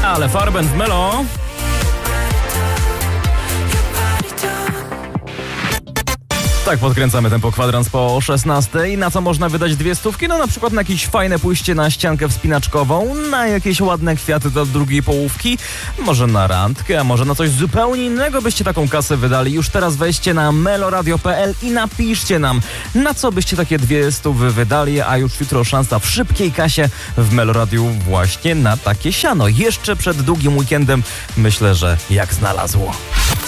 Ale Farben w Melo. Tak podkręcamy tempo kwadrans po 16. Na co można wydać 200? No na przykład na jakieś fajne pójście na ściankę wspinaczkową, na jakieś ładne kwiaty do drugiej połówki, może na randkę, a może na coś zupełnie innego byście taką kasę wydali. Już teraz wejdźcie na meloradio.pl i napiszcie nam, na co byście takie 200 wydali, a już jutro szansa w szybkiej kasie w Meloradiu właśnie na takie siano. Jeszcze przed długim weekendem myślę, że jak znalazło.